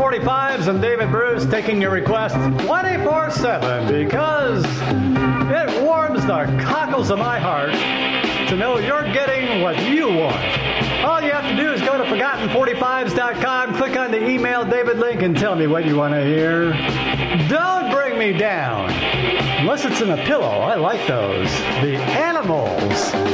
45s and David Bruce taking your requests 24/7 because it warms the cockles of my heart to know you're getting what you want. All you have to do is go to Forgotten45s.com, click on the email David link, and tell me what you want to hear. Don't bring me down. Unless it's in a pillow. I like those. The Animals.